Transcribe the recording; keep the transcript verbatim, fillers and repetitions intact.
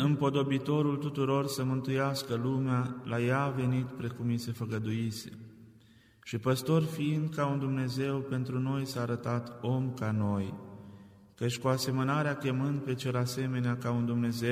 împodobitorul tuturor să mântuiască lumea, la ea a venit precum i se făgăduise. Și păstor fiind ca un Dumnezeu, pentru noi s-a arătat om ca noi, căci cu asemănarea chemând pe cel asemenea ca un Dumnezeu,